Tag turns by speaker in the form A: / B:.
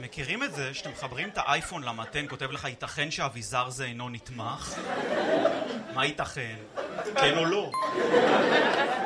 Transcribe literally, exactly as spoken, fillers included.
A: מכירים את זה שאתם מחברים את האייפון למתן, כותב לך ייתכן שהאביזר זה אינו נתמך? מה ייתכן? כן או לא?